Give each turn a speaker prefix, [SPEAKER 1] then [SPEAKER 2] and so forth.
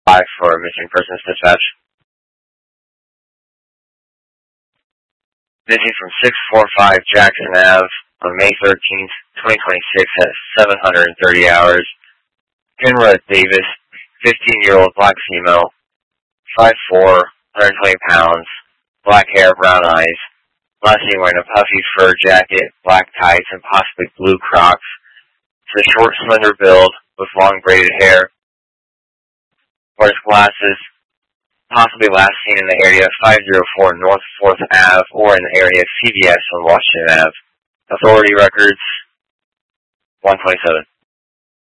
[SPEAKER 1] 5 for missing persons dispatch. Missing from 645 Jackson Ave on May 13th, 2026 at 730 hours. Kenra Davis, 15-year-old black female, 5'4", 120 pounds, black hair, brown eyes. Last seen wearing a puffy fur jacket, black tights, and possibly blue Crocs. It's a short, slender build with long braided hair. Wears glasses. Possibly last seen in the area of 504 North 4th Ave or in the area of CVS on Washington Ave. Authority records 127.